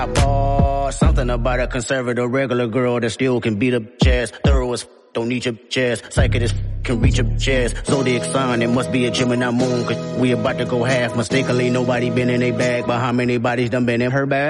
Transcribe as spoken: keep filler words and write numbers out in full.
Ball, something about a conservative regular girl that still can beat up chest. Thorough as f- don't need your chest. Psychic as f- can reach your chest. Zodiac sign, it must be a Gemini moon. Cause we about to go half. Mistakenly, nobody been in a bag. But how many bodies done been in her bag?